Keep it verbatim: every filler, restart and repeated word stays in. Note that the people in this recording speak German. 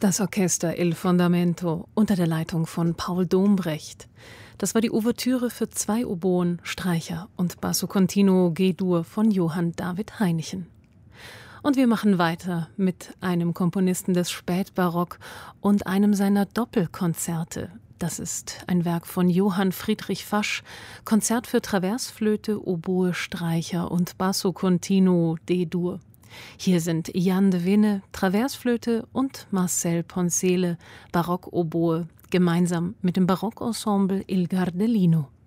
Das Orchester Il Fondamento unter der Leitung von Paul Dombrecht. Das war die Ouvertüre für zwei Oboen, Streicher und Basso Continuo G-Dur von Johann David Heinichen. Und wir machen weiter mit einem Komponisten des Spätbarock und einem seiner Doppelkonzerte. Das ist ein Werk von Johann Friedrich Fasch, Konzert für Traversflöte, Oboe, Streicher und Basso Continuo D-Dur. Hier sind Jan de Winne, Traversflöte und Marcel Poncele, Barockoboe, gemeinsam mit dem Barockensemble Il Gardelino.